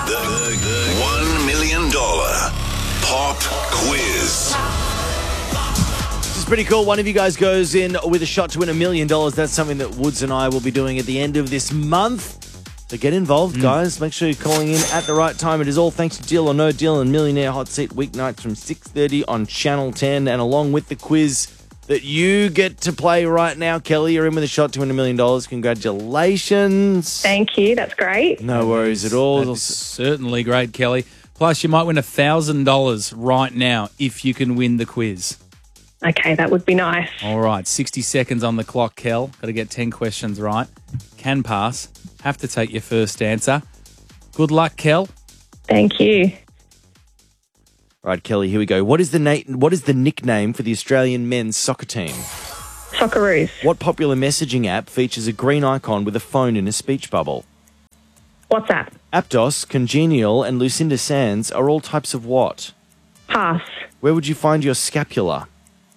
The $1 million pop quiz. This is pretty cool. One of you guys goes in with a shot to win $1 million. That's something that Woods and I will be doing at the end of this month. So get involved, guys. Make sure you're calling in at the right time. It is all thanks to Deal or No Deal and Millionaire Hot Seat weeknights from 6:30 on Channel 10. And along with the quiz that you get to play right now, Kelly, you're in with a shot to win $1 million. Congratulations. Thank you. That's great. No worries at all. That is certainly great, Kelly. Plus, you might win $1,000 right now if you can win the quiz. Okay, that would be nice. All right, 60 seconds on the clock, Kel. Got to get 10 questions right. Can pass. Have to take your first answer. Good luck, Kel. Thank you. All right, Kelly, here we go. What is the nickname for the Australian men's soccer team? Socceroos. What popular messaging app features a green icon with a phone in a speech bubble? WhatsApp. Aptos, Congenial, and Lucinda Sands are all types of what? Pass. Where would you find your scapula?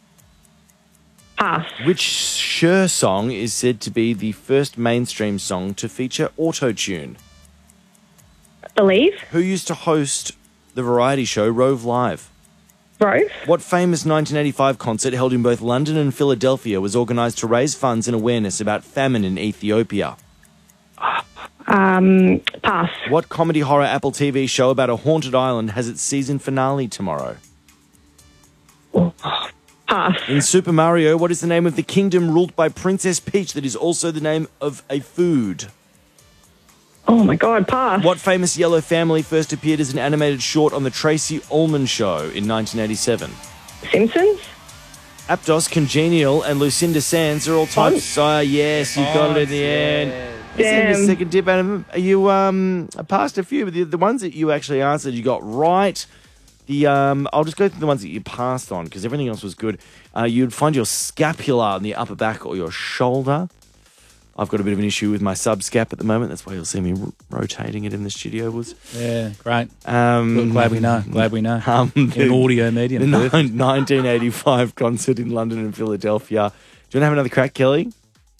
Pass. Which Cher song is said to be the first mainstream song to feature auto-tune? Believe. Who used to host the variety show Rove Live? Rove. What famous 1985 concert held in both London and Philadelphia was organised to raise funds and awareness about famine in Ethiopia? Pass. What comedy horror Apple TV show about a haunted island has its season finale tomorrow? Pass. In Super Mario, what is the name of the kingdom ruled by Princess Peach that is also the name of a food? Oh, my God. Pass. What famous yellow family first appeared as an animated short on the Tracy Ullman Show in 1987? Simpsons. Aptos, Congenial, and Lucinda Sands are all types. Yes, you got it in the end. Damn. The second tip, Adam. You passed a few, but the ones that you actually answered, you got right. I'll just go through the ones that you passed on because everything else was good. You'd find your scapula on the upper back or your shoulder. I've got a bit of an issue with my subscap at the moment. That's why you'll see me rotating it in the studio. Yeah, great. Glad we know. In audio medium. The 1985 concert in London and Philadelphia. Do you want to have another crack, Kelly?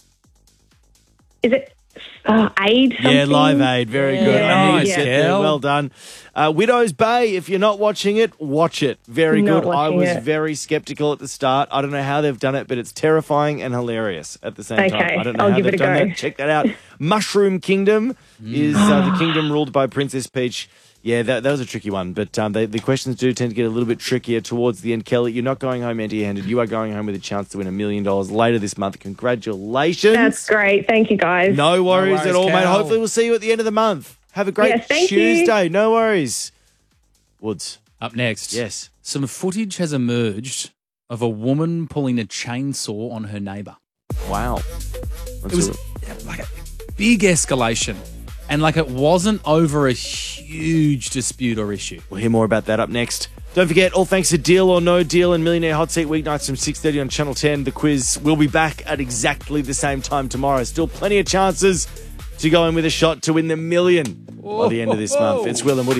Is it Aid? Something? Yeah, Live Aid. Very good. Nice, Yeah, well done. Widow's Bay, if you're not watching it, watch it. Very Not good. I watching was it. very skeptical at the start. I don't know how they've done it, but it's terrifying and hilarious at the same time. Okay, I don't know I'll how give they've it a done go. that. Check that out. Mushroom Kingdom is the kingdom ruled by Princess Peach. Yeah, that was a tricky one, but the questions do tend to get a little bit trickier towards the end. Kelly, you're not going home empty-handed. You are going home with a chance to win $1 million later this month. Congratulations. That's great. Thank you, guys. No worries at all, mate. Cal. Hopefully we'll see you at the end of the month. Have a great Yes, thank you. Tuesday. No worries. Woods. Up next. Yes. Some footage has emerged of a woman pulling a chainsaw on her neighbour. Wow. It was like a big escalation. And like it wasn't over a huge dispute or issue. We'll hear more about that up next. Don't forget, all thanks to Deal or No Deal and Millionaire Hot Seat weeknights from 6:30 on Channel 10. The quiz will be back at exactly the same time tomorrow. Still plenty of chances to go in with a shot to win the $1 million by the end of this month. It's Will and Woody.